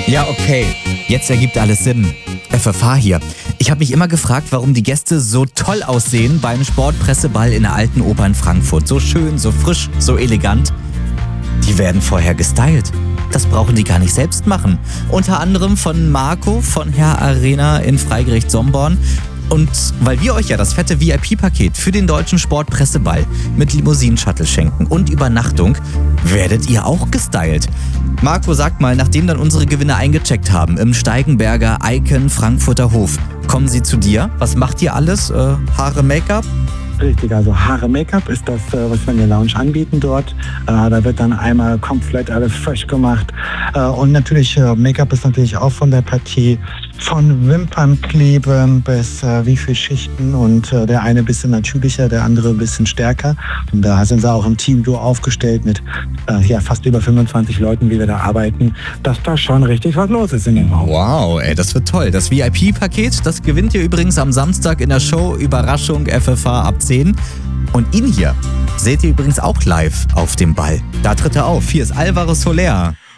Ja, okay. Jetzt ergibt alles Sinn. FFH hier. Ich habe mich immer gefragt, warum die Gäste so toll aussehen beim Sportpresseball in der Alten Oper in Frankfurt. So schön, so frisch, so elegant. Die werden vorher gestylt. Das brauchen die gar nicht selbst machen. Unter anderem von Marco von Herr Arena in Freigericht Somborn. Und weil wir euch ja das fette VIP-Paket für den deutschen Sportpresseball mit Limousinen-Shuttle schenken und Übernachtung, werdet ihr auch gestylt. Marco, sagt mal, nachdem dann unsere Gewinner eingecheckt haben im Steigenberger Icon Frankfurter Hof, kommen sie zu dir? Was macht ihr alles? Haare, Make-up? Richtig, also Haare Make-up ist das, was wir in der Lounge anbieten dort. Da wird dann einmal komplett alles fresh gemacht. Und natürlich, Make-up ist natürlich auch von der Partie. Von Wimpernkleben bis wie viele Schichten. Und der eine ein bisschen natürlicher, der andere ein bisschen stärker. Und da sind wir auch im Team so aufgestellt mit fast über 25 Leuten, wie wir da arbeiten, dass da schon richtig was los ist in dem Raum. Wow, ey, das wird toll. Das VIP-Paket, das gewinnt ihr übrigens am Samstag in der Show Überraschung FFH ab 10. Und ihn hier seht ihr übrigens auch live auf dem Ball. Da tritt er auf. Hier ist Alvaro Soler.